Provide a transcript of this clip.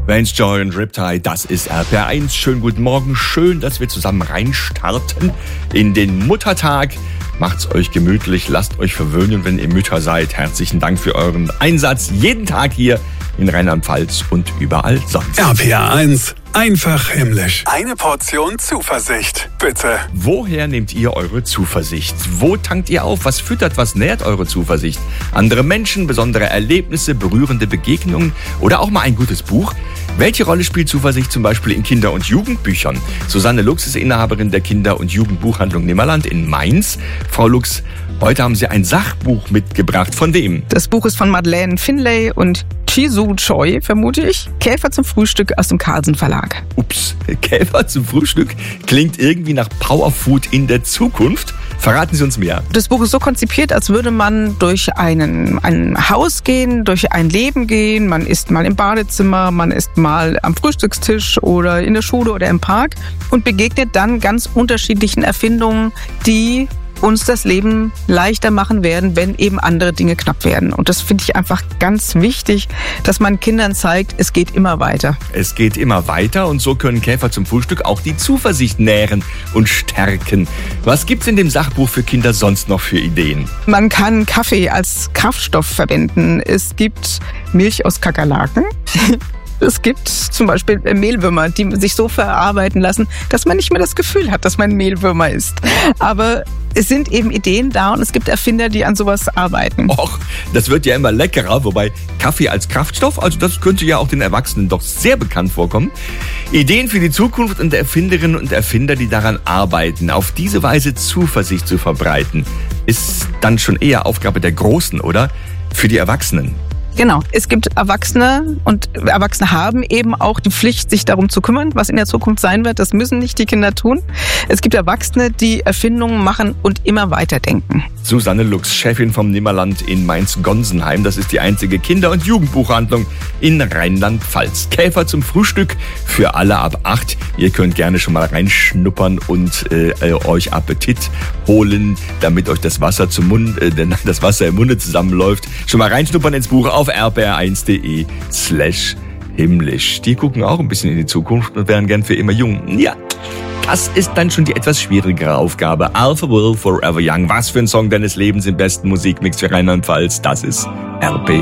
Vance Joy und Riptide, das ist RPR1. Schönen guten Morgen, schön, dass wir zusammen reinstarten in den Muttertag. Macht's euch gemütlich, lasst euch verwöhnen, wenn ihr Mütter seid. Herzlichen Dank für euren Einsatz jeden Tag hier in Rheinland-Pfalz und überall sonst. RPR1, einfach himmlisch. Eine Portion Zuversicht, bitte. Woher nehmt ihr eure Zuversicht? Wo tankt ihr auf? Was füttert, was nährt eure Zuversicht? Andere Menschen, besondere Erlebnisse, berührende Begegnungen oder auch mal ein gutes Buch? Welche Rolle spielt Zuversicht zum Beispiel in Kinder- und Jugendbüchern? Susanne Lux ist Inhaberin der Kinder- und Jugendbuchhandlung Nimmerland in Mainz. Frau Lux, heute haben Sie ein Sachbuch mitgebracht. Von wem? Das Buch ist von Madeleine Finlay und Chi-Soo Choi, vermute ich. Käfer zum Frühstück aus dem Carlsen Verlag. Ups, Käfer zum Frühstück klingt irgendwie nach Powerfood in der Zukunft. Verraten Sie uns mehr. Das Buch ist so konzipiert, als würde man durch ein Haus gehen, durch ein Leben gehen. Man ist mal im Badezimmer, man ist mal am Frühstückstisch oder in der Schule oder im Park und begegnet dann ganz unterschiedlichen Erfindungen, die uns das Leben leichter machen werden, wenn eben andere Dinge knapp werden. Und das finde ich einfach ganz wichtig, dass man Kindern zeigt, es geht immer weiter. Es geht immer weiter und so können Käfer zum Frühstück auch die Zuversicht nähren und stärken. Was gibt's in dem Sachbuch für Kinder sonst noch für Ideen? Man kann Kaffee als Kraftstoff verwenden. Es gibt Milch aus Kakerlaken. Es gibt zum Beispiel Mehlwürmer, die sich so verarbeiten lassen, dass man nicht mehr das Gefühl hat, dass man Mehlwürmer ist. Aber es sind eben Ideen da und es gibt Erfinder, die an sowas arbeiten. Och, das wird ja immer leckerer, wobei Kaffee als Kraftstoff, also das könnte ja auch den Erwachsenen doch sehr bekannt vorkommen. Ideen für die Zukunft und Erfinderinnen und Erfinder, die daran arbeiten, auf diese Weise Zuversicht zu verbreiten, ist dann schon eher Aufgabe der Großen, oder? Für die Erwachsenen. Genau. Es gibt Erwachsene und Erwachsene haben eben auch die Pflicht, sich darum zu kümmern, was in der Zukunft sein wird. Das müssen nicht die Kinder tun. Es gibt Erwachsene, die Erfindungen machen und immer weiterdenken. Susanne Lux, Chefin vom Nimmerland in Mainz-Gonsenheim. Das ist die einzige Kinder- und Jugendbuchhandlung in Rheinland-Pfalz. Käfer zum Frühstück für alle ab 8. Ihr könnt gerne schon mal reinschnuppern und euch Appetit holen, damit euch das Wasser im Munde zusammenläuft. Schon mal reinschnuppern ins Buch auf rpr1.de/himmlisch. Die gucken auch ein bisschen in die Zukunft und wären gern für immer jung. Ja, das ist dann schon die etwas schwierigere Aufgabe. Alpha Will Forever Young. Was für ein Song deines Lebens im besten Musikmix für Rheinland-Pfalz. Das ist RPR.